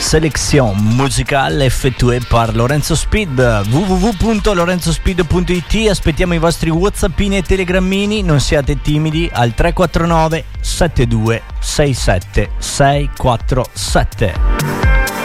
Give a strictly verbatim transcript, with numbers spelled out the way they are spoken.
sélection musicale effettuée par Lorenzo Speed. w w w punto lorenzo speed punto i t. Aspettiamo i vostri whatsappini e telegrammini, non siate timidi, al tre quattro nove sette due sei sette sei quattro sette.